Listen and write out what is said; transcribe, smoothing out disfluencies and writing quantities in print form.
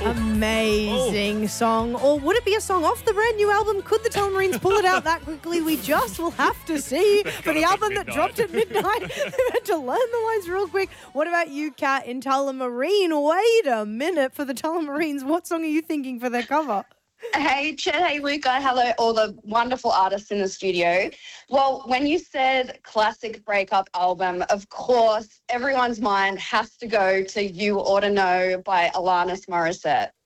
Amazing song. Or would it be a song off the brand new album? Could the Tullamarines pull it out that quickly? We just will have to see. For the album that dropped at midnight, we had to learn the lines real quick. What about you, Kat, in Tullamarine? Wait a minute. For the Tullamarines, what song are you thinking for their cover? Hey, Chet. Hey, Luca. Hello, all the wonderful artists in the studio. Well, when you said classic breakup album, of course, everyone's mind has to go to You Oughta Know by Alanis Morissette.